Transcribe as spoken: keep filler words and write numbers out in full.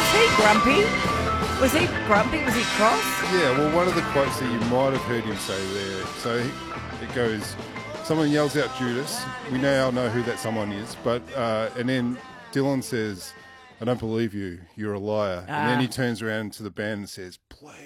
he grumpy? Was he grumpy? Was he cross? Yeah, well, one of the quotes that you might have heard him say there, so he, it goes, someone yells out Judas. We now know who that someone is, but uh, and then Dylan says, I don't believe you, you're a liar. Ah. And then he turns around to the band and says, please.